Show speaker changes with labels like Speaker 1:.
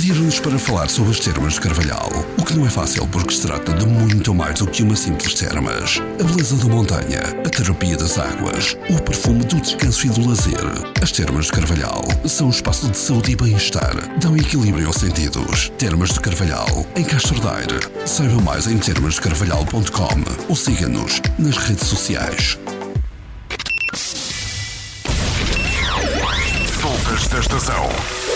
Speaker 1: Pediram-nos para falar sobre as termas de Carvalhal, o que não é fácil porque se trata de muito mais do que uma simples termas. A beleza da montanha, a terapia das águas, o perfume do descanso e do lazer. As termas de Carvalhal são um espaço de saúde e bem-estar. Dão equilíbrio aos sentidos. Termas de Carvalhal, em Castro Daire. Saiba mais em termasdecarvalhal.com ou siga-nos nas redes sociais.
Speaker 2: Soltas da estação.